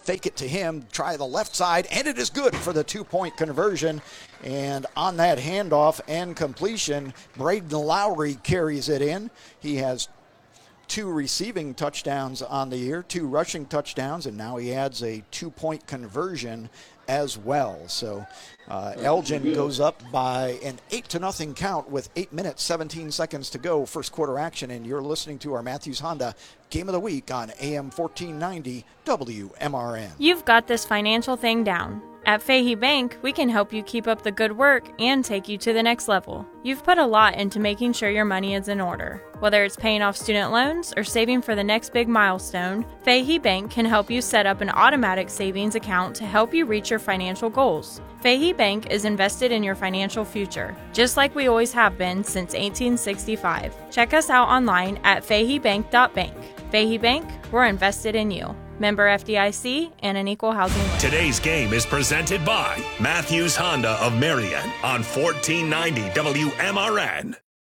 fake it to him, try the left side, and it is good for the 2-point conversion. And on that handoff and completion, Braden Lowry carries it in. He has 2 receiving touchdowns on the year, 2 rushing touchdowns, and now he adds a 2-point conversion as well. So Elgin goes up by an 8-0 count with 8 minutes, 17 seconds to go, first quarter action, and you're listening to our Matthews Honda Game of the Week on AM 1490 WMRN. You've got this financial thing down. At Fahey Bank, we can help you keep up the good work and take you to the next level. You've put a lot into making sure your money is in order. Whether it's paying off student loans or saving for the next big milestone, Fahey Bank can help you set up an automatic savings account to help you reach your financial goals. Fahey Bank is invested in your financial future, just like we always have been since 1865. Check us out online at faheybank.bank. Fahey Bank, we're invested in you. Member FDIC and an equal housing lender. Today's game is presented by Matthews Honda of Marion on 1490 WMRN.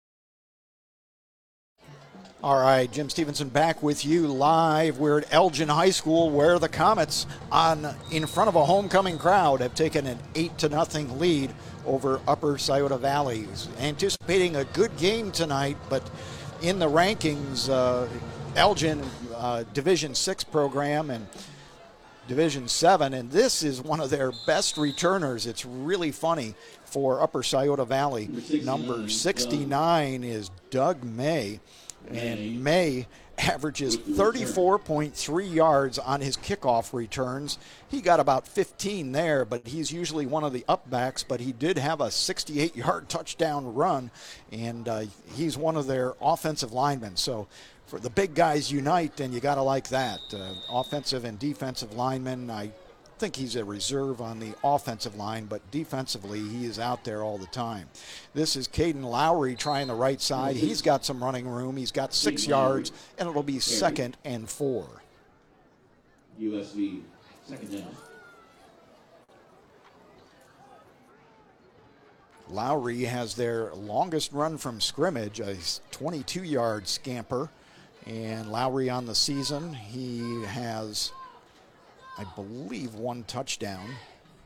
All right, Jim Stevenson back with you live. We're at Elgin High School, where the Comets, in front of a homecoming crowd, have taken an 8-0 lead over Upper Scioto Valley. Anticipating a good game tonight, but in the rankings, Elgin Division 6 program and Division 7, and this is one of their best returners. It's really funny for Upper Scioto Valley. Number 69 is Doug May, and May averages 34.3 yards on his kickoff returns. He got about 15 there, but he's usually one of the upbacks, but he did have a 68-yard touchdown run, and he's one of their offensive linemen. So for the big guys unite, and you got to like that. Offensive and defensive linemen, I think he's a reserve on the offensive line, but defensively he is out there all the time. This is Caden Lowry trying the right side. He's got some running room. He's got 6 yards, and it'll be 2nd and 4. USV, second down. Lowry has their longest run from scrimmage, a 22-yard scamper. And Lowry on the season, he has, I believe, 1 touchdown.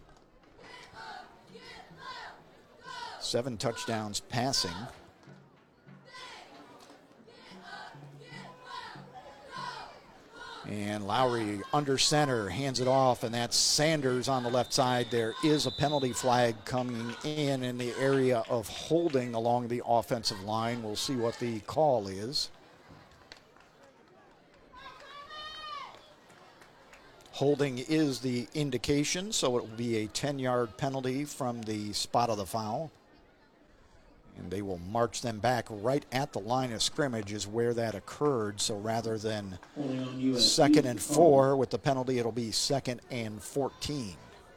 7 touchdowns passing. And Lowry under center, hands it off, and that's Sanders on the left side. There is a penalty flag coming in the area of holding along the offensive line. We'll see what the call is. Holding is the indication, so it will be a 10-yard penalty from the spot of the foul. And they will march them back right at the line of scrimmage is where that occurred. So rather than 2nd and 4 with the penalty, it'll be 2nd and 14.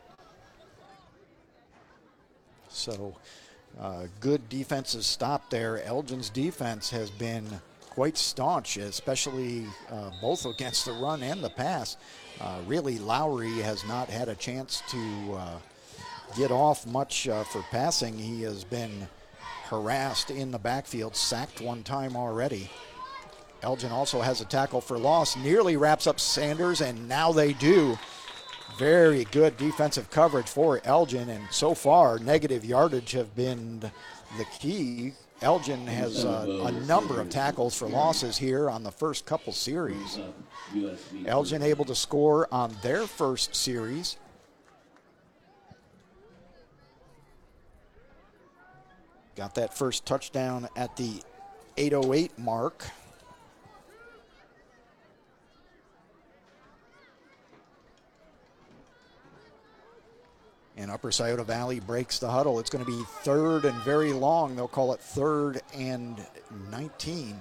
So good defensive stop there. Elgin's defense has been quite staunch, especially both against the run and the pass. Really, Lowry has not had a chance to get off much for passing. He has been harassed in the backfield, sacked 1 time already. Elgin also has a tackle for loss, nearly wraps up Sanders, and now they do. Very good defensive coverage for Elgin, and so far, negative yardage have been the key. Elgin has a number of tackles for losses here on the first couple series. Elgin able to score on their first series. Got that first touchdown at the 8:08 mark. And Upper Scioto Valley breaks the huddle. It's going to be 3rd and very long. They'll call it 3rd and 19.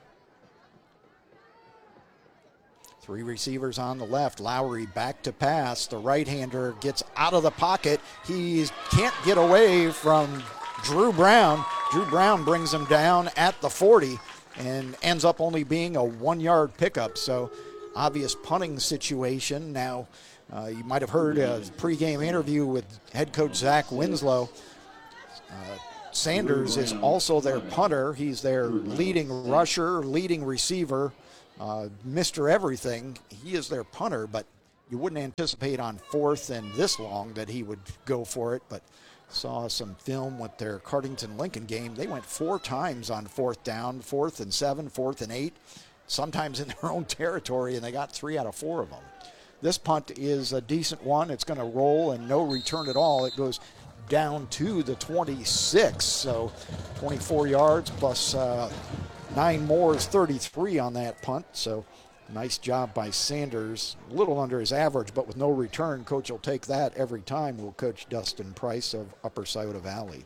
3 receivers on the left. Lowry back to pass. The right-hander gets out of the pocket. He can't get away from Drew Brown. Drew Brown brings him down at the 40 and ends up only being a 1-yard pickup. So obvious punting situation. Now, you might have heard a pregame interview with head coach Zach Winslow. Sanders is also their punter. He's their leading rusher, leading receiver, Mr. Everything. He is their punter, but You wouldn't anticipate on 4th and this long that he would go for it, but saw some film with their Cardington-Lincoln game. They went 4 times on 4th down, 4th and 7, 4th and 8, sometimes in their own territory, and they got 3 out of 4 of them. This punt is a decent one. It's going to roll and no return at all. It goes down to the 26, so 24 yards plus 9 more is 33 on that punt, so nice job by Sanders. A little under his average, but with no return, coach will take that every time, will Coach Dustin Price of Upper Scioto Valley.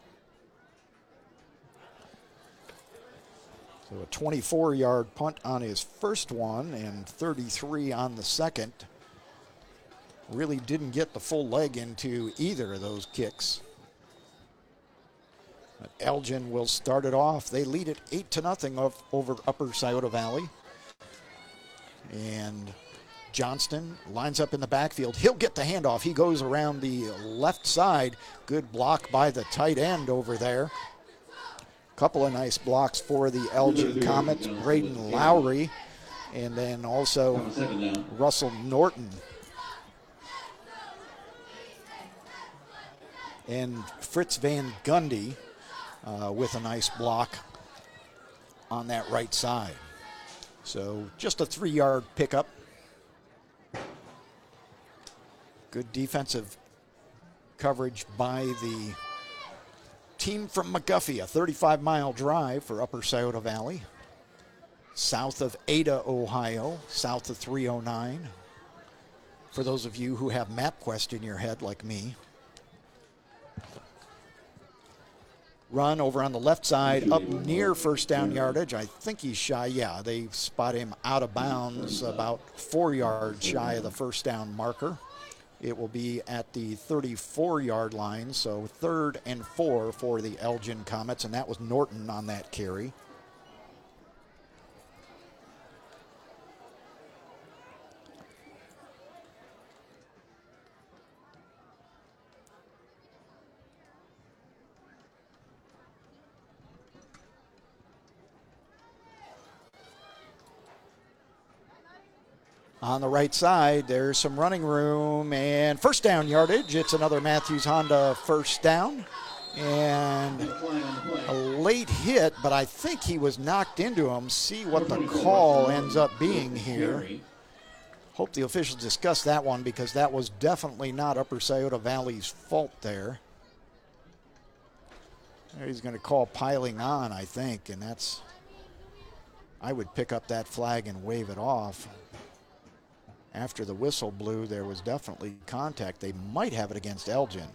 So a 24-yard punt on his first one and 33 on the second. Really didn't get the full leg into either of those kicks. But Elgin will start it off. They lead it 8-0 over Upper Scioto Valley. And Johnston lines up in the backfield. He'll get the handoff. He goes around the left side. Good block by the tight end over there. Couple of nice blocks for the Elgin Comets. Braden Lowry, and then also Russell Norton. And Fritz Van Gundy with a nice block on that right side. So just a 3-yard pickup. Good defensive coverage by the team from McGuffey. A 35-mile drive for Upper Scioto Valley. South of Ada, Ohio. South of 309. For those of you who have MapQuest in your head like me. Run over on the left side, up near first down yardage. I think he's shy. Yeah, they spot him out of bounds, about 4 yards shy of the first down marker. It will be at the 34-yard line, so 3rd and 4 for the Elgin Comets, and that was Norton on that carry. On the right side, there's some running room and first down yardage. It's another Matthews Honda first down. And a late hit, but I think he was knocked into him. See what the call ends up being here. Hope the officials discuss that one because that was definitely not Upper Scioto Valley's fault there. He's going to call piling on, I think, and that's, I would pick up that flag and wave it off. After the whistle blew, there was definitely contact. They might have it against Elgin.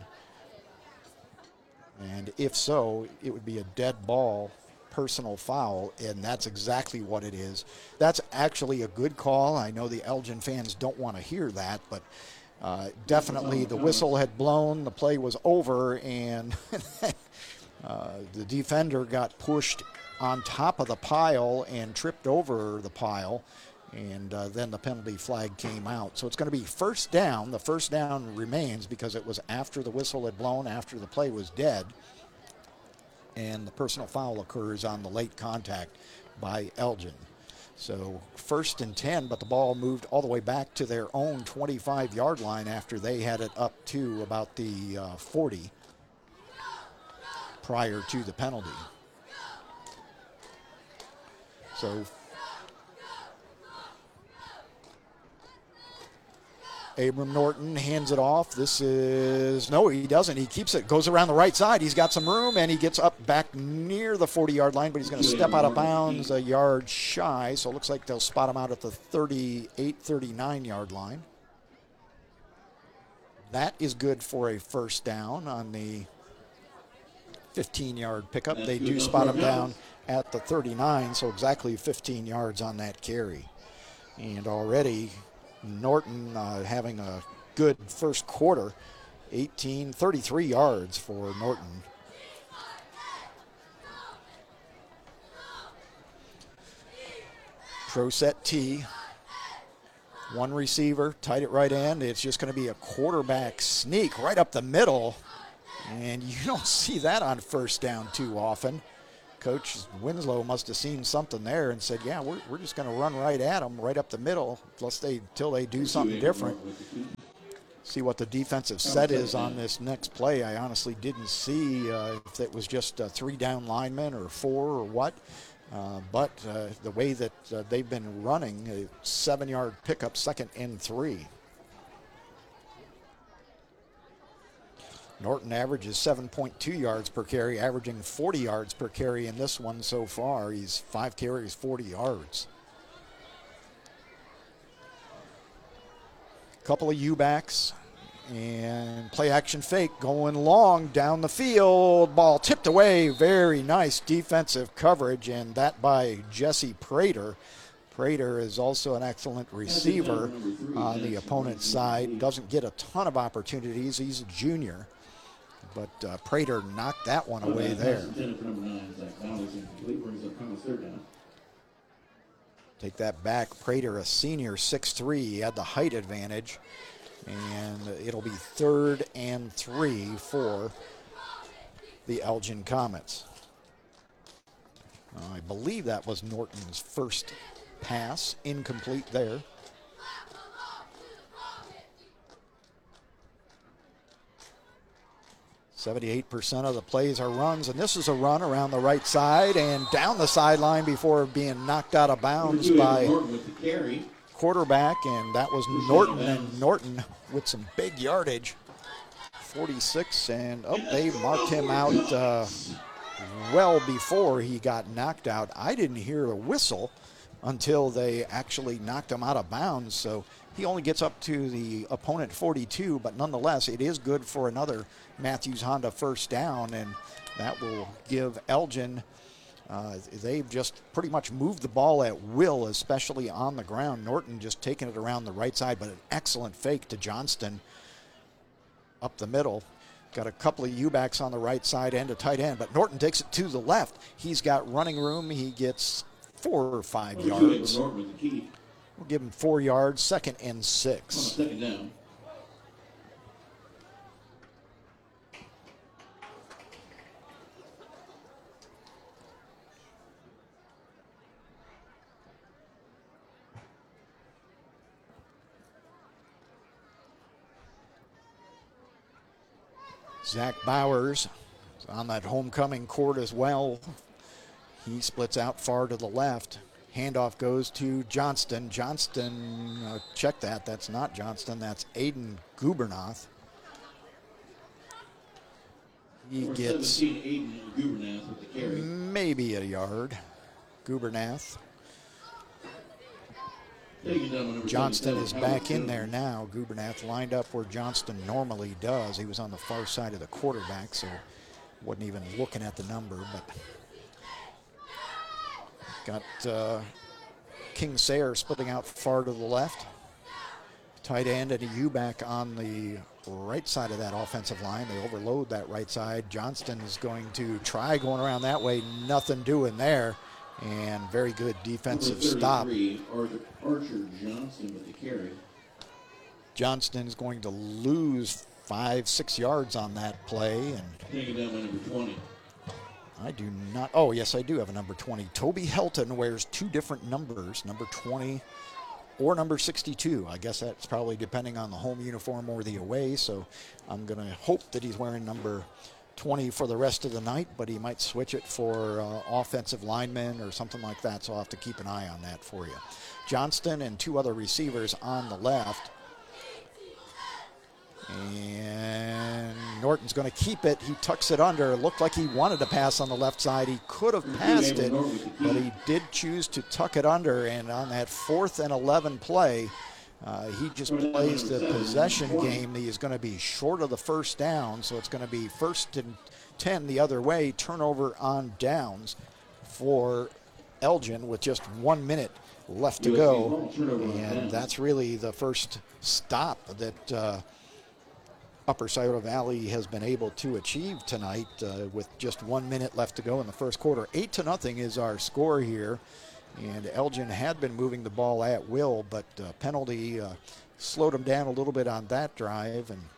And if so, it would be a dead ball personal foul, and that's exactly what it is. That's actually a good call. I know the Elgin fans don't want to hear that, but definitely the whistle had blown, the play was over, and the defender got pushed on top of the pile and tripped over the pile. And then the penalty flag came out. So it's going to be first down. The first down remains because it was after the whistle had blown, after the play was dead. And the personal foul occurs on the late contact by Elgin. So 1st and 10, but the ball moved all the way back to their own 25-yard line after they had it up to about the 40 prior to the penalty. So Abram Norton hands it off. This is, no, he doesn't. He keeps it, goes around the right side. He's got some room, and he gets up back near the 40-yard line, but he's going to step out of bounds a yard shy. So it looks like they'll spot him out at the 38, 39-yard line. That is good for a first down on the 15-yard pickup. They do spot him down at the 39, so exactly 15 yards on that carry. And already Norton having a good first quarter, 33 yards for Norton. Pro set T, one receiver, tight at right end. It's just going to be a quarterback sneak right up the middle, and you don't see that on first down too often. Coach Winslow must have seen something there and said, yeah, we're just going to run right at them, right up the middle, till they do something different. See what the defensive set is on this next play. I honestly didn't see if it was just 3 down linemen or 4 or what. But the way that they've been running, a 7-yard pickup, 2nd and 3. Norton averages 7.2 yards per carry, averaging 40 yards per carry in this one so far. He's 5 carries, 40 yards. Couple of U-backs and play action fake going long down the field. Ball tipped away. Very nice defensive coverage, and that by Jesse Prater. Prater is also an excellent receiver on the opponent's side. Doesn't get a ton of opportunities. He's a junior. But Prater knocked that one away there. Take that back. Prater, a senior, 6'3". He had the height advantage. And it'll be 3rd and 3 for the Elgin Comets. I believe that was Norton's first pass. Incomplete there. %78% of the plays are runs, and this is a run around the right side and down the sideline before being knocked out of bounds by quarterback, and that was Norton, and Norton with some big yardage. 46, and they marked him out well before he got knocked out. I didn't hear a whistle until they actually knocked him out of bounds, so he only gets up to the opponent 42, but nonetheless, it is good for another Matthews Honda first down, and that will give Elgin, they've just pretty much moved the ball at will, especially on the ground. Norton just taking it around the right side, but an excellent fake to Johnston up the middle. Got a couple of U-backs on the right side and a tight end, but Norton takes it to the left. He's got running room. He gets 4 or 5 yards. We'll give him 4 yards, 2nd and 6. Second down. Zach Bowers on that homecoming court as well. He splits out far to the left. Handoff goes to Johnston. Johnston, check that. That's not Johnston. That's Aiden Gubernath. He gets maybe a yard. Gubernath. Johnston is back in there now. Gubernath lined up where Johnston normally does. He was on the far side of the quarterback, so wasn't even looking at the number. But got King Sayre splitting out far to the left. Tight end and a U-back on the right side of that offensive line. They overload that right side. Johnston is going to try going around that way. Nothing doing there. And very good defensive stop. Archer Johnston with the carry. Johnston is going to lose 5-6 yards on that play. And taking down by number 20. I do not. Oh, yes, I do have a number 20. Toby Helton wears 2 different numbers, number 20 or number 62. I guess that's probably depending on the home uniform or the away. So I'm going to hope that he's wearing number 20 for the rest of the night, but he might switch it for offensive linemen or something like that, so I'll have to keep an eye on that for you. Johnston and 2 other receivers on the left. And Norton's going to keep it. He tucks it under. It looked like he wanted to pass on the left side. He could have passed it, but he did choose to tuck it under, and on that 4th and 11 play, he just plays the possession game. He is going to be short of the first down, so it's going to be 1st and 10 the other way, turnover on downs for Elgin with just 1 minute left to go. And that's really the first stop that Upper Scioto Valley has been able to achieve tonight with just 1 minute left to go in the first quarter. 8-0 is our score here. And Elgin had been moving the ball at will, but penalty slowed them down a little bit on that drive. And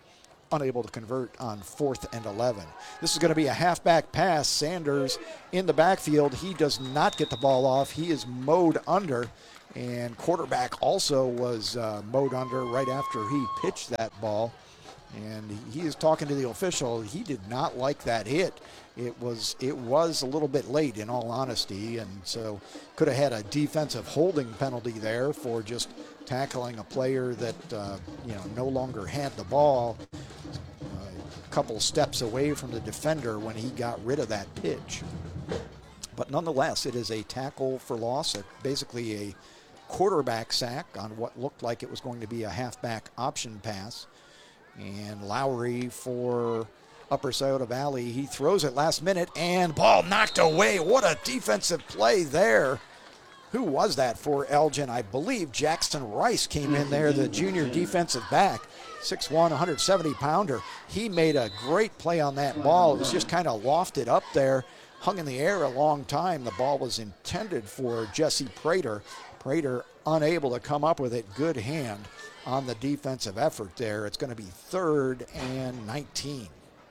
unable to convert on 4th and 11. This is going to be a halfback pass. Sanders in the backfield. He does not get the ball off. He is mowed under, and quarterback also was mowed under right after he pitched that ball. And he is talking to the official. He did not like that hit. It was a little bit late, in all honesty, and so could have had a defensive holding penalty there for just tackling a player that no longer had the ball a couple steps away from the defender when he got rid of that pitch. But nonetheless, it is a tackle for loss, basically a quarterback sack on what looked like it was going to be a halfback option pass. And Lowry for Upper Scioto Valley, he throws it last minute, and ball knocked away. What a defensive play there. Who was that for Elgin? I believe Jackson Rice came in there, the junior defensive back, 6'1", 170-pounder. He made a great play on that ball. It was just kind of lofted up there, hung in the air a long time. The ball was intended for Jesse Prater. Prater unable to come up with it. Good hand on the defensive effort there. It's going to be 3rd and 19.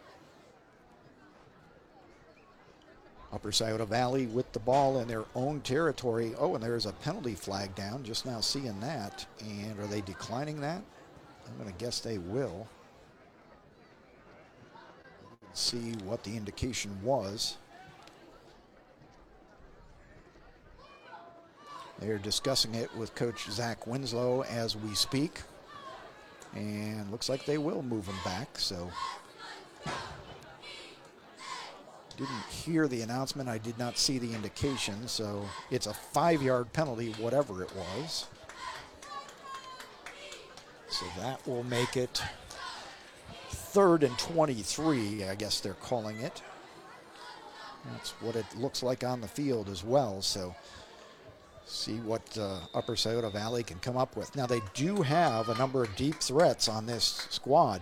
Upper Scioto Valley with the ball in their own territory. Oh, and there's a penalty flag down. Just now seeing that. And are they declining that? I'm going to guess they will. Let's see what the indication was. They're discussing it with Coach Zach Winslow as we speak. And looks like they will move him back, so. Didn't hear the announcement. I did not see the indication, so it's a 5-yard penalty, whatever it was. So that will make it 3rd and 23, I guess they're calling it. That's what it looks like on the field as well, so see what Upper Scioto Valley can come up with. Now, they do have a number of deep threats on this squad.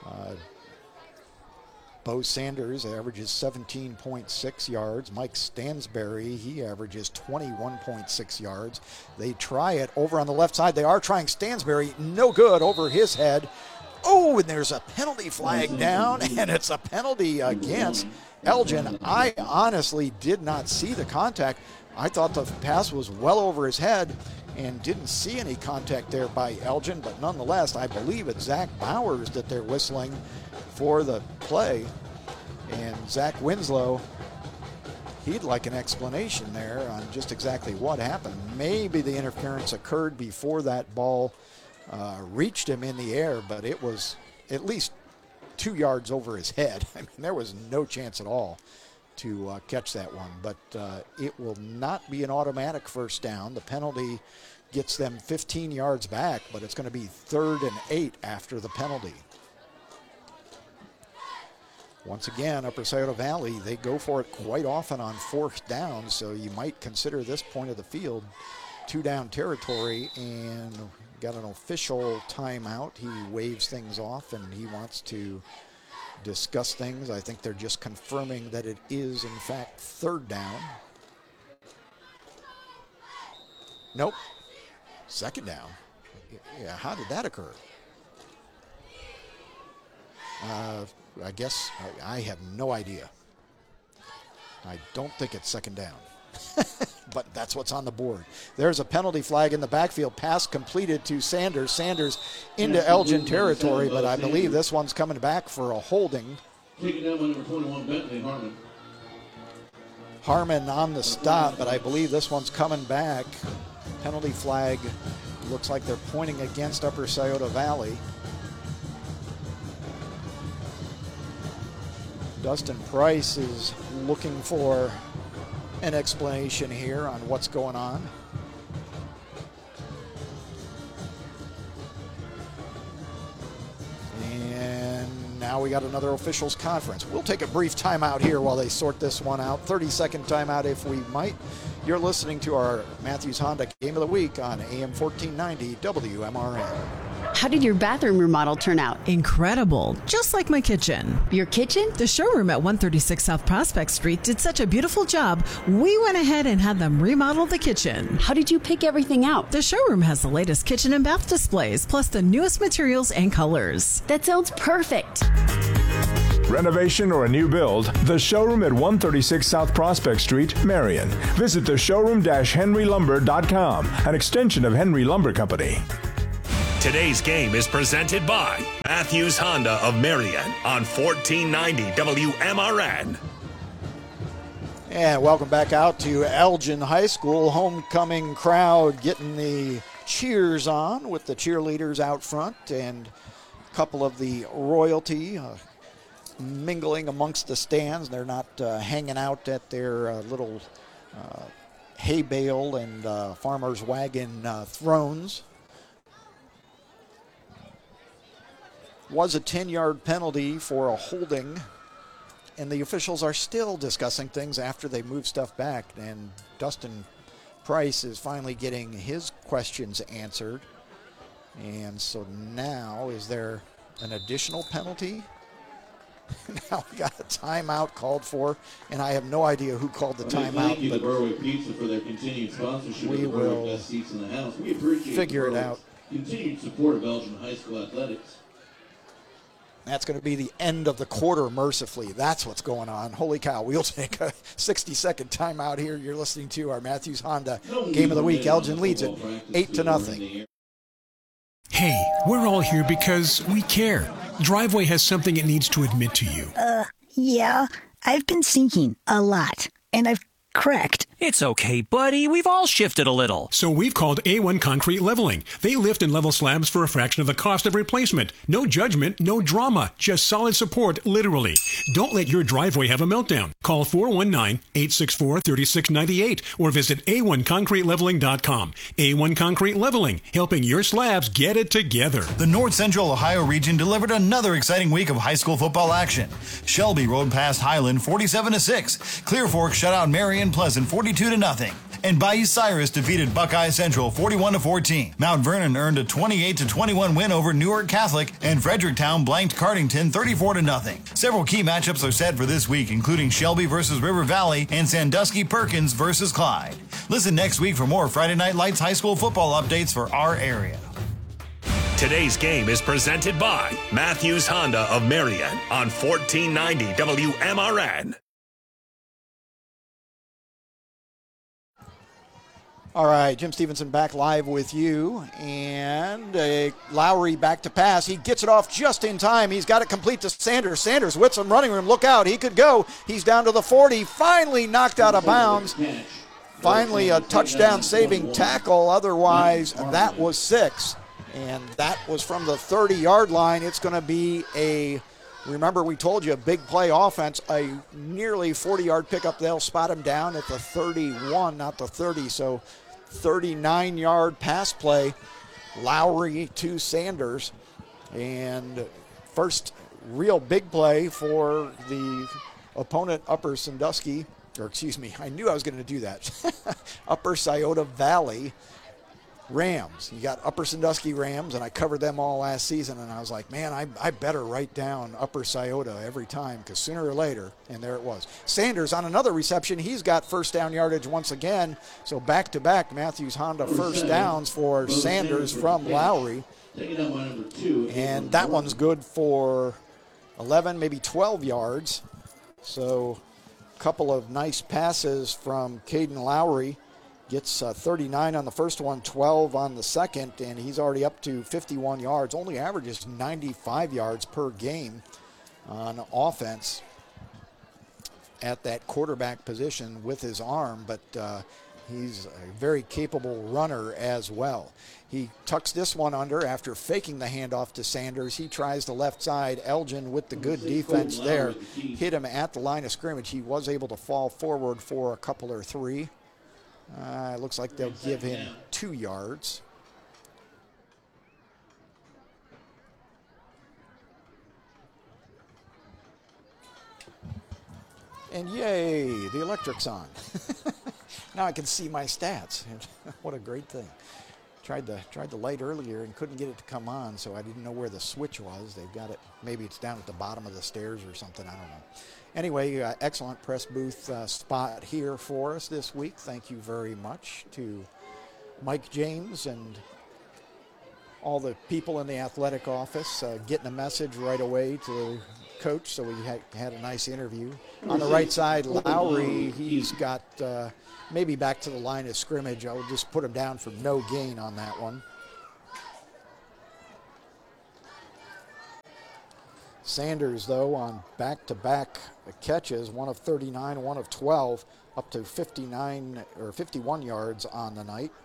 Bo Sanders averages 17.6 yards. Mike Stansberry, he averages 21.6 yards. They try it over on the left side. They are trying Stansberry. No good over his head. Oh, and there's a penalty flag down, and it's a penalty against Elgin. I honestly did not see the contact. I thought the pass was well over his head and didn't see any contact there by Elgin, but nonetheless, I believe it's Zach Bowers that they're whistling for the play. And Zach Winslow, he'd like an explanation there on just exactly what happened. Maybe the interference occurred before that ball reached him in the air, but it was at least 2 yards over his head. I mean, there was no chance at all to catch that one, but it will not be an automatic first down. The penalty gets them 15 yards back, but it's going to be 3rd and 8 after the penalty. Once again, Upper Scioto Valley, they go for it quite often on 4th down, so you might consider this point of the field 2-down territory, and got an official timeout. He waves things off, and he wants to discuss things. I think they're just confirming that it is, in fact, 3rd down. Nope. 2nd down. Yeah, how did that occur? I guess I have no idea. I don't think it's 2nd down. But that's what's on the board. There's a penalty flag in the backfield. Pass completed to Sanders. Sanders into Elgin territory, but I believe this one's coming back for a holding. Taking down by number 21, Bentley Harmon. Harmon on the stop, but I believe this one's coming back. Penalty flag looks like they're pointing against Upper Scioto Valley. Dustin Price is looking for an explanation here on what's going on. And now we got another officials conference. We'll take a brief timeout here while they sort this one out. 30-second timeout if we might. You're listening to our Matthews Honda Game of the Week on AM 1490 WMRN. How did your bathroom remodel turn out? Incredible. Just like my kitchen. Your kitchen? The showroom at 136 South Prospect Street did such a beautiful job, we went ahead and had them remodel the kitchen. How did you pick everything out? The showroom has the latest kitchen and bath displays, plus the newest materials and colors. That sounds perfect. Renovation or a new build, the showroom at 136 South Prospect Street, Marion. Visit the showroom-henrylumber.com, an extension of Henry Lumber Company. Today's game is presented by Matthews Honda of Marion on 1490 WMRN. And welcome back out to Elgin High School. Homecoming crowd getting the cheers on with the cheerleaders out front and a couple of the royalty mingling amongst the stands. They're not hanging out at their little hay bale and farmer's wagon thrones. Was a 10-yard penalty for a holding, and the officials are still discussing things after they move stuff back, and Dustin Price is finally getting his questions answered. And so now, is there an additional penalty? Now we got a timeout called for, and I have no idea who called the timeout. Thank you to Berwick Pizza for their continued sponsorship of the Berwick Best Seats in the House. We appreciate figure it out. Continued support of Elgin High School athletics. That's going to be the end of the quarter, mercifully. That's what's going on. Holy cow. We'll take a 60-second timeout here. You're listening to our Matthews Honda Game of the Week. Elgin leads it 8-0. Hey, we're all here because we care. Driveway has something it needs to admit to you. Yeah. I've been sinking a lot, and I've cracked. It's okay, buddy. We've all shifted a little. So we've called A1 Concrete Leveling. They lift and level slabs for a fraction of the cost of replacement. No judgment, no drama, just solid support, literally. Don't let your driveway have a meltdown. Call 419-864-3698 or visit a1concreteleveling.com. A1 Concrete Leveling, helping your slabs get it together. The North Central Ohio region delivered another exciting week of high school football action. Shelby rode past Highland 47-6. Clear Fork shut out Marion Pleasant 42-0. And Bayou Cyrus defeated Buckeye Central 41-14. Mount Vernon earned a 28-21 win over Newark Catholic, and Fredericktown blanked Cardington 34-0. Several key matchups are set for this week, including Shelby versus River Valley and Sandusky Perkins versus Clyde. Listen next week for more Friday Night Lights high school football updates for our area. Today's game is presented by Matthews Honda of Marion on 1490 WMRN. All right, Jim Stevenson back live with you, and Lowry back to pass. He gets it off just in time. He's got it complete to Sanders. Sanders with some running room. Look out, he could go. He's down to the 40, finally knocked out of bounds. Finally a touchdown-saving tackle. Otherwise, that was 6, and that was from the 30-yard line. It's going to be remember we told you, a big play offense, a nearly 40-yard pickup. They'll spot him down at the 31, not the 30, so 39-yard pass play, Lowry to Sanders. And first real big play for the opponent, Upper Sandusky, or excuse me, I knew I was going to do that. Upper Scioto Valley Rams. You got Upper Sandusky Rams, and I covered them all last season, and I was like, man, I better write down Upper Scioto every time, because sooner or later, and there it was. Sanders on another reception, he's got first down yardage once again, so back-to-back Matthews Honda first downs for Sanders from Lowry. And that one's good for 11, maybe 12 yards. So a couple of nice passes from Caden Lowry. Gets 39 on the first one, 12 on the second, and he's already up to 51 yards. Only averages 95 yards per game on offense at that quarterback position with his arm, but he's a very capable runner as well. He tucks this one under after faking the handoff to Sanders. He tries the left side. Elgin with the good defense there. Hit him at the line of scrimmage. He was able to fall forward for a couple or three. It looks like they'll give him 2 yards. And yay, the electric's on. Now I can see my stats. What a great thing. Tried the light earlier and couldn't get it to come on, so I didn't know where the switch was. They've got it. Maybe it's down at the bottom of the stairs or something. I don't know. Anyway, excellent press booth spot here for us this week. Thank you very much to Mike James and all the people in the athletic office getting a message right away to the coach, so we had a nice interview. On the right side, Lowry, he's got maybe back to the line of scrimmage. I'll just put him down for no gain on that one. Sanders, though, on back-to-back catches, one of 39, one of 12, up to 59 or 51 yards on the night.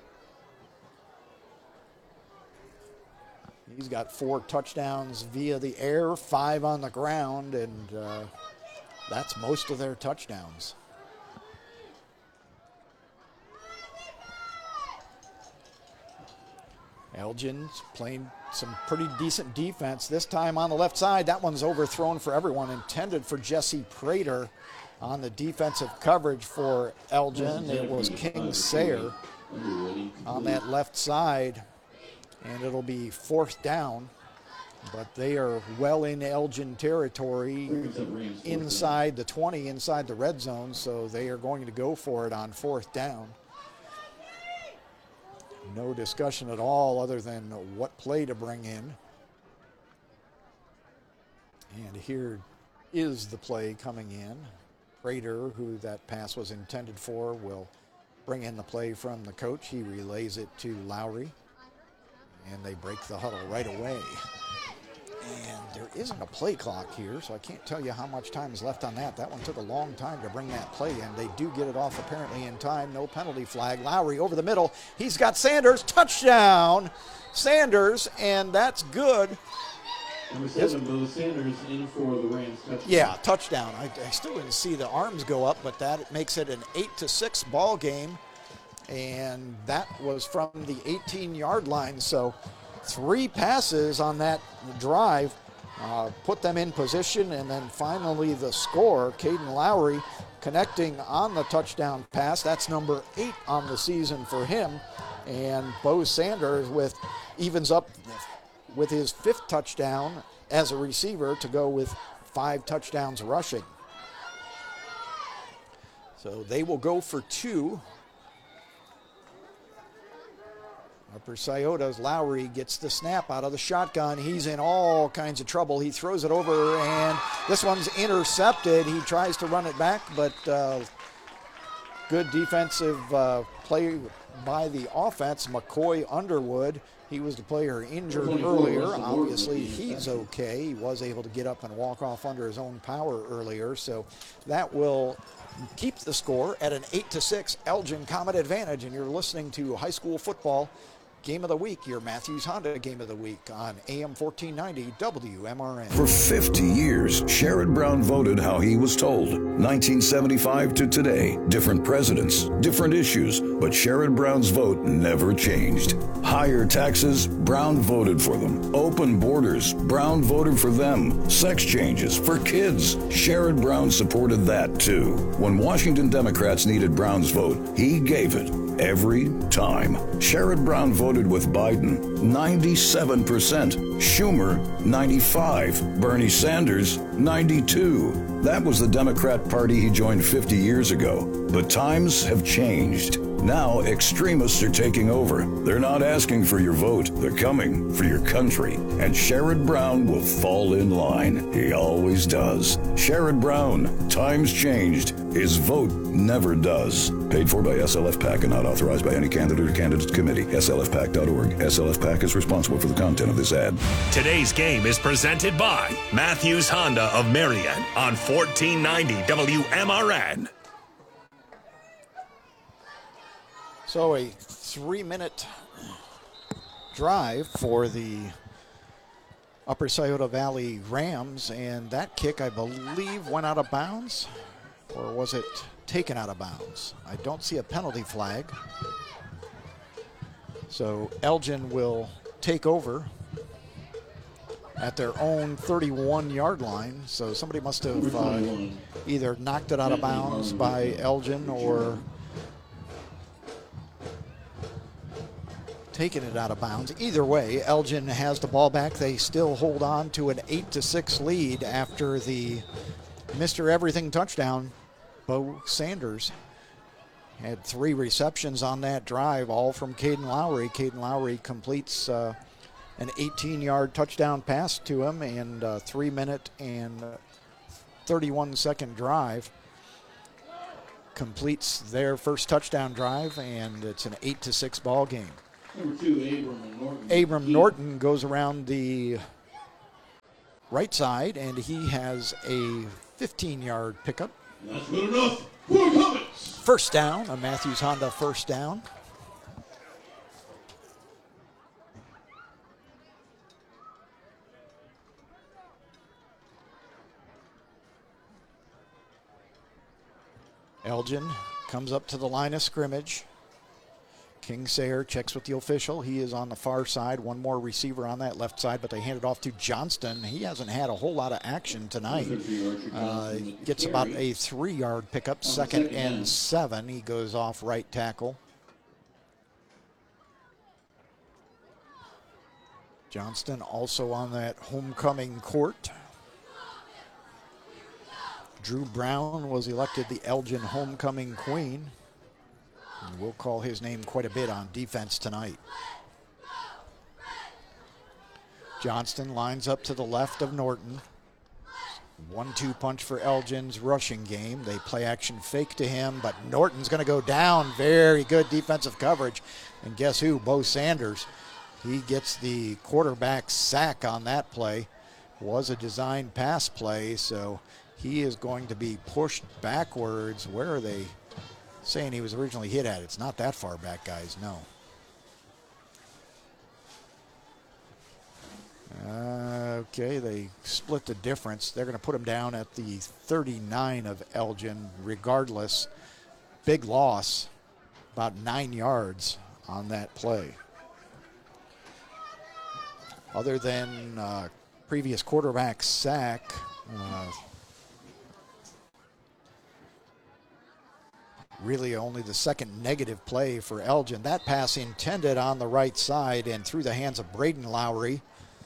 He's got 4 touchdowns via the air, 5 on the ground, and that's most of their touchdowns. Elgin's playing some pretty decent defense this time on the left side. That one's overthrown for everyone, intended for Jesse Prater on the defensive coverage for Elgin. It was King Sayer on that left side, and it'll be 4th down, but they are well in Elgin territory inside the 20, inside the red zone, so they are going to go for it on 4th down. No discussion at all other than what play to bring in. And here is the play coming in. Prater, who that pass was intended for, will bring in the play from the coach. He relays it to Lowry, and they break the huddle right away. And there isn't a play clock here, so I can't tell you how much time is left on that. That one took a long time to bring that play in. They do get it off apparently in time. No penalty flag. Lowry over the middle. He's got Sanders. Touchdown, Sanders, and that's good. Number 7, Bo Sanders, in for the Rams touchdown. Yeah, touchdown. I still didn't see the arms go up, but that makes it an 8-6 ball game. And that was from the 18-yard line. So 3 passes on that drive, put them in position, and then finally the score, Caden Lowry connecting on the touchdown pass. That's number 8 on the season for him. And Bo Sanders evens up with his 5th touchdown as a receiver to go with 5 touchdowns rushing. So they will go for 2. Upper Scioto's Lowry gets the snap out of the shotgun. He's in all kinds of trouble. He throws it over, and this one's intercepted. He tries to run it back, but good defensive play by the offense. McCoy Underwood, he was the player injured earlier. Obviously, he's okay. He was able to get up and walk off under his own power earlier, so that will keep the score at an 8-6 Elgin Comet advantage. And you're listening to High School Football Game of the Week, your Matthews Honda Game of the Week on AM 1490 WMRN. For 50 years, Sherrod Brown voted how he was told. 1975 to today, different presidents, different issues, but Sherrod Brown's vote never changed. Higher taxes, Brown voted for them. Open borders, Brown voted for them. Sex changes for kids, Sherrod Brown supported that too. When Washington Democrats needed Brown's vote, he gave it. Every time. Sherrod Brown voted with Biden, 97%. Schumer, 95%. Bernie Sanders, 92%. That was the Democrat Party he joined 50 years ago. But times have changed. Now extremists are taking over. They're not asking for your vote. They're coming for your country. And Sherrod Brown will fall in line. He always does. Sherrod Brown. Times changed. His vote never does. Paid for by SLF PAC and not authorized by any candidate or candidates committee. SLFPAC.org. SLF PAC is responsible for the content of this ad. Today's game is presented by Matthews Honda of Marion on 1490 WMRN. So a 3-minute drive for the Upper Scioto Valley Rams, and that kick, I believe, went out of bounds, or was it taken out of bounds? I don't see a penalty flag. So Elgin will take over at their own 31-yard line. So somebody must have either knocked it out of bounds by Elgin or taken it out of bounds. Either way, Elgin has the ball back. They still hold on to an 8-6 lead after the Mr. Everything touchdown. Bo Sanders had 3 receptions on that drive, all from Caden Lowry. Caden Lowry completes an 18-yard touchdown pass to him, and a 3-minute and 31-second drive completes their first touchdown drive, and it's an 8-6 ball game. Number 2, Norton. Abram Norton goes around the right side, and he has a 15-yard pickup. That's good enough. Four Comets. First down, a Matthews Honda first down. Elgin comes up to the line of scrimmage. Kingsayer checks with the official. He is on the far side. One more receiver on that left side, but they hand it off to Johnston. He hasn't had a whole lot of action tonight. Gets about a 3-yard pickup, 2nd and 7. He goes off right tackle. Johnston also on that homecoming court. Drew Brown was elected the Elgin Homecoming Queen. And we'll call his name quite a bit on defense tonight. Johnston lines up to the left of Norton. 1-2 punch for Elgin's rushing game. They play action fake to him, but Norton's going to go down. Very good defensive coverage. And guess who? Bo Sanders. He gets the quarterback sack on that play. Was a designed pass play, so he is going to be pushed backwards. Where are they saying he was originally hit at? It's not that far back, guys, no. Okay, they split the difference. They're going to put him down at the 39 of Elgin regardless. Big loss, about 9 yards on that play. Other than previous quarterback sack, really only the second negative play for Elgin. That pass intended on the right side and through the hands of Braden Lowry.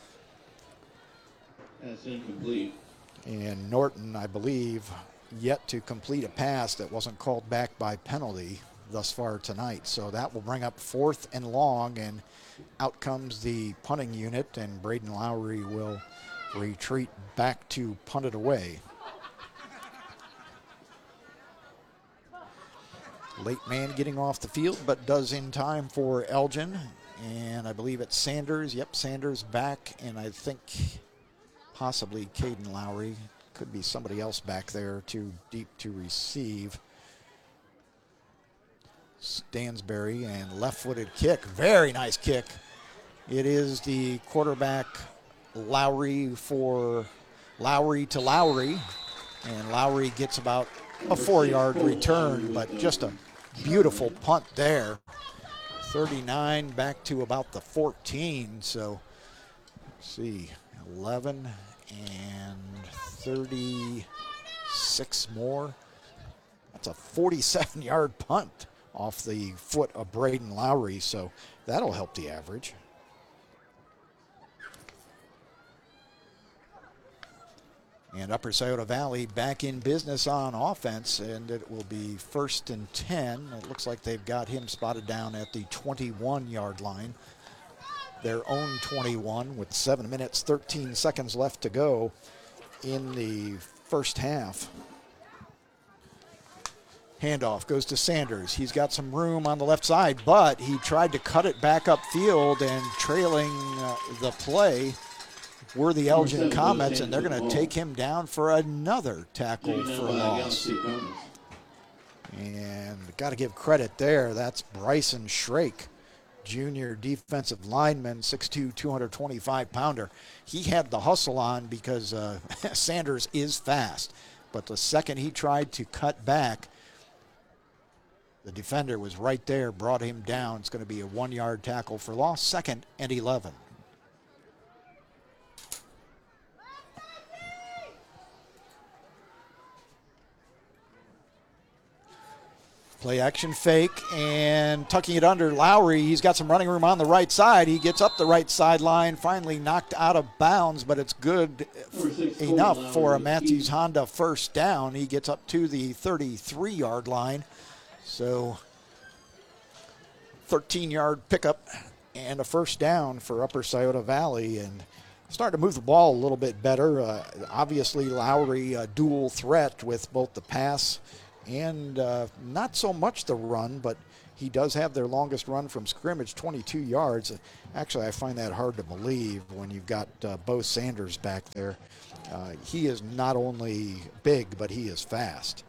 That's incomplete. And Norton, I believe, yet to complete a pass that wasn't called back by penalty thus far tonight. So that will bring up 4th and long, and out comes the punting unit, and Braden Lowry will retreat back to punt it away. Late man getting off the field, but does in time for Elgin. And I believe it's Sanders. Yep, Sanders back, and I think possibly Caden Lowry. Could be somebody else back there too deep to receive. Stansberry, and left-footed kick. Very nice kick. It is the quarterback Lowry for Lowry to Lowry. And Lowry gets about a 4-yard return, but just a beautiful punt there. 39 back to about the 14. So let's see, 11 and 36 more. That's a 47-yard punt off the foot of Braden Lowry, so that'll help the average. And Upper Scioto Valley back in business on offense, and it will be 1st and 10. It looks like they've got him spotted down at the 21-yard line. Their own 21 with 7 minutes, 13 seconds left to go in the first half. Handoff goes to Sanders. He's got some room on the left side, but he tried to cut it back upfield, and trailing the play were the Elgin Comets, and they're going to take him down for another tackle for a loss. And got to give credit there. That's Bryson Shrake, junior defensive lineman, 6'2", 225-pounder. He had the hustle on because Sanders is fast. But the second he tried to cut back, the defender was right there, brought him down. It's going to be a 1-yard tackle for loss, 2nd and 11. Play action fake and tucking it under Lowry. He's got some running room on the right side. He gets up the right sideline, finally knocked out of bounds, but it's good enough for a Matthews Honda first down. He gets up to the 33-yard line. So 13-yard pickup and a first down for Upper Scioto Valley, and starting to move the ball a little bit better. Obviously, Lowry, a dual threat with both the pass and not so much the run, but he does have their longest run from scrimmage, 22 yards. Actually, I find that hard to believe when you've got Bo Sanders back there. He is not only big, but he is fast.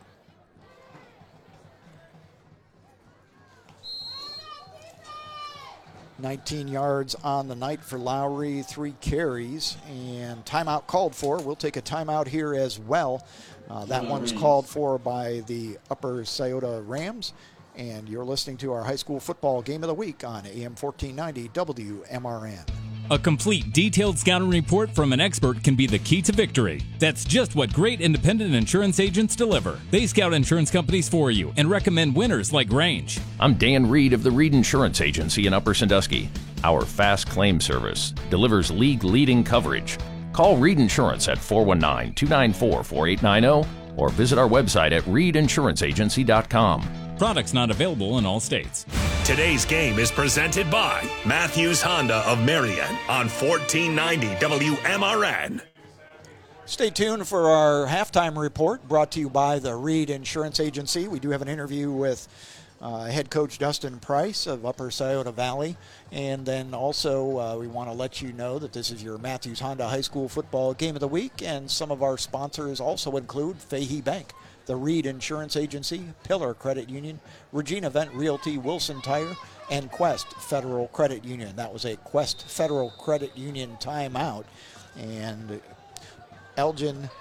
$19 yards on the night for Lowry, 3 carries, and timeout called for. We'll take a timeout here as well. That one's called for by the Upper Scioto Rams, and you're listening to our high school football game of the week on AM 1490 WMRN. A complete, detailed scouting report from an expert can be the key to victory. That's just what great independent insurance agents deliver. They scout insurance companies for you and recommend winners like Grange. I'm Dan Reed of the Reed Insurance Agency in Upper Sandusky. Our fast claim service delivers league-leading coverage. Call Reed Insurance at 419-294-4890 or visit our website at reedinsuranceagency.com. Products not available in all states. Today's game is presented by Matthews Honda of Marion on 1490 WMRN. Stay tuned for our halftime report brought to you by the Reed Insurance Agency. We do have an interview with head coach Dustin Price of Upper Scioto Valley. And then also we want to let you know that this is your Matthews Honda High School football game of the week. And some of our sponsors also include Fahey Bank, the Reed Insurance Agency, Pillar Credit Union, Regina Vent Realty, Wilson Tire, and Quest Federal Credit Union. That was a Quest Federal Credit Union timeout. And Elgin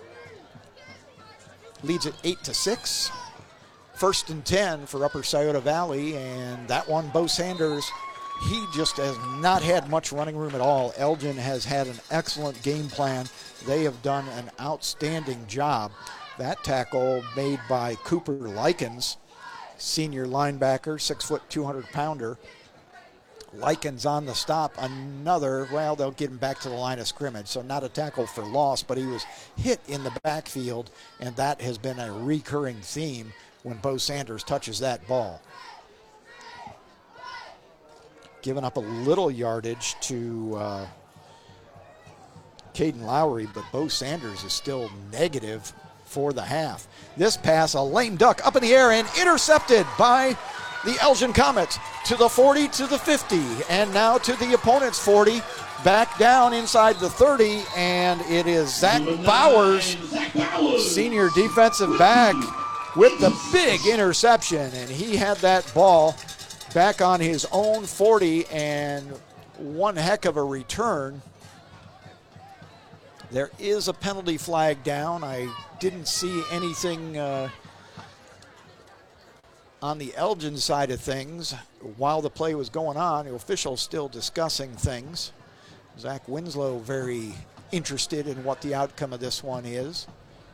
leads it 8-6. 1st and 10 for Upper Scioto Valley, and that one, Bo Sanders, he just has not had much running room at all. Elgin has had an excellent game plan. They have done an outstanding job. That tackle made by Cooper Likens, senior linebacker, 6', 200-pounder. Likens on the stop. Another, well, they'll get him back to the line of scrimmage, so not a tackle for loss, but he was hit in the backfield, and that has been a recurring theme when Bo Sanders touches that ball. Giving up a little yardage to Caden Lowry, but Bo Sanders is still negative for the half. This pass, a lame duck up in the air and intercepted by the Elgin Comets to the 40, to the 50, and now to the opponent's 40, back down inside the 30, and it is Zach Bowers, senior defensive back, with the big interception, and he had that ball back on his own 40, and one heck of a return. There is a penalty flag down. I didn't see anything on the Elgin side of things while the play was going on. The officials still discussing things. Zach Winslow very interested in what the outcome of this one is.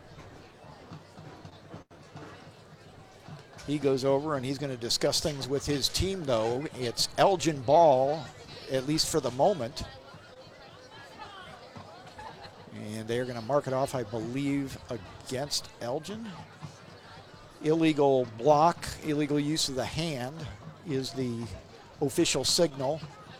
He goes over and he's going to discuss things with his team, though. It's Elgin ball, at least for the moment. And they're going to mark it off, I believe, against Elgin. Illegal block, illegal use of the hand is the official signal.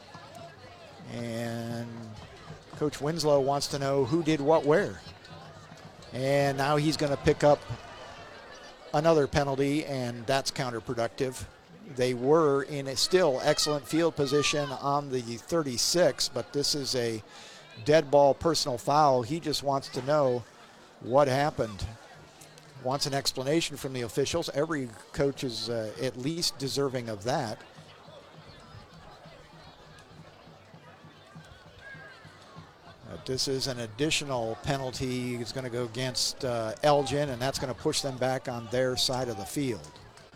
And Coach Winslow wants to know who did what where. And now he's going to pick up another penalty, and that's counterproductive. They were in a still excellent field position on the 36, but this is a dead ball personal foul. He just wants to know what happened. Wants an explanation from the officials. Every coach is at least deserving of that. This is an additional penalty. It's going to go against Elgin, and that's going to push them back on their side of the field.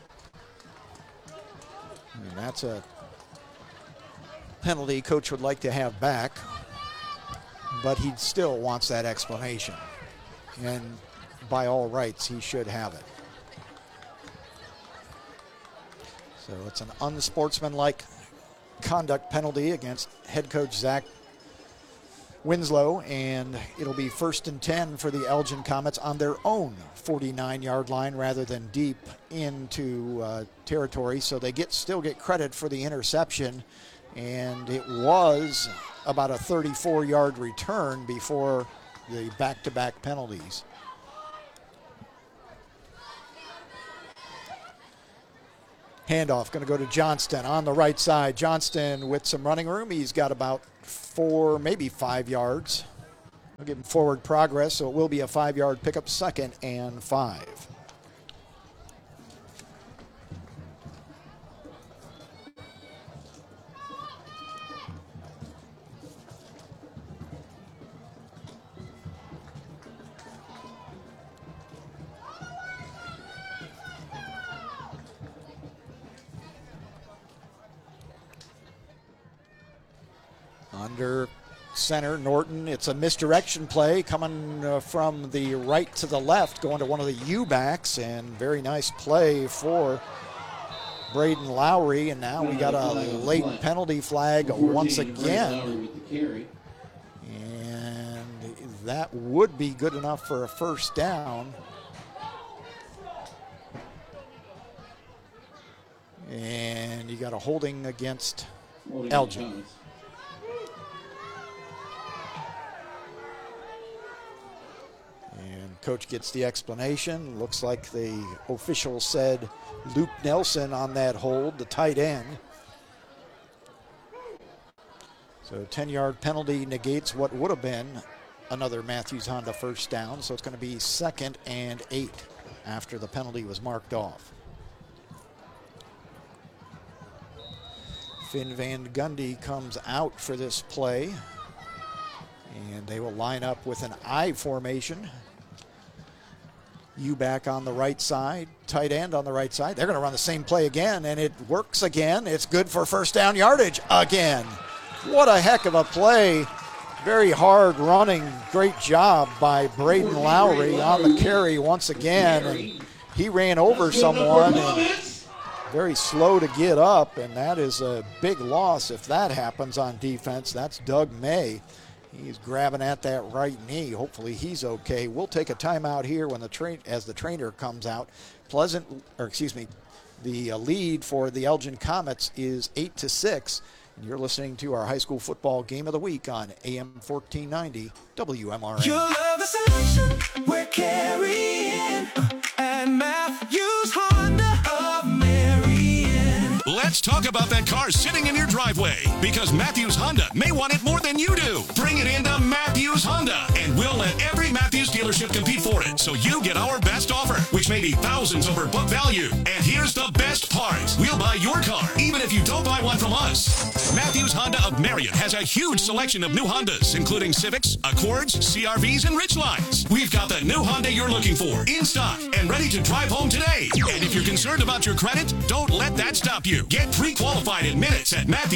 And that's a penalty coach would like to have back, but he still wants that explanation. And by all rights, he should have it. So it's an unsportsmanlike conduct penalty against head coach Zach Winslow, and it'll be 1st and 10 for the Elgin Comets on their own 49-yard line rather than deep into territory. So they still get credit for the interception, and it was about a 34-yard return before the back-to-back penalties. Handoff going to go to Johnston on the right side. Johnston with some running room. He's got about 4, maybe 5 yards. We'll give him forward progress, so it will be a 5-yard pickup, 2nd and 5. Under center, Norton. It's a misdirection play coming from the right to the left, going to one of the U-backs, and very nice play for Braden Lowry. And now we got a late penalty flag once again. And that would be good enough for a 1st down. And you got a holding against Elgin. And coach gets the explanation. Looks like the official said Luke Nelson on that hold, the tight end. So 10-yard penalty negates what would have been another Matthews Honda 1st down. So it's going to be 2nd and 8 after the penalty was marked off. Finn Van Gundy comes out for this play. And they will line up with an I formation. U-back on the right side, tight end on the right side. They're going to run the same play again, and it works again. It's good for 1st down yardage again. What a heck of a play. Very hard running. Great job by Braden Lowry on the carry once again. And he ran over someone and very slow to get up, and that is a big loss if that happens on defense. That's Doug May. He's grabbing at that right knee. Hopefully he's okay. We'll take a timeout here when as the trainer comes out. The lead for the Elgin Comets is 8-6. And you're listening to our high school football game of the week on AM 1490 WMRN. You love the selection we're carrying and Matthews Honda of Marion. Let's talk about that car sitting in your driveway, because Matthews Honda may want it more than you do. Bring it into Matthews Honda, and we'll let every Matthews dealership compete for it, so you get our best offer, which may be thousands over book value. And here's the best part. We'll buy your car, even if you don't buy one from us. Matthews Honda of Marion has a huge selection of new Hondas, including Civics, Accords, CRVs, and Ridgelines. We've got the new Honda you're looking for, in stock, and ready to drive home today. And if you're concerned about your credit, don't let that stop you. Get pre-qualified in minutes at Matthews